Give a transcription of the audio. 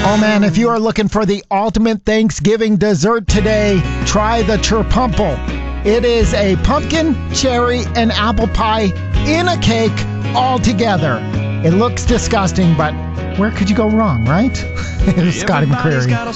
Oh man, if you are looking for the ultimate Thanksgiving dessert today, try the Chirpumple. It is a pumpkin, cherry, and apple pie in a cake all together. It looks disgusting, but where could you go wrong, right? Scotty McCreery.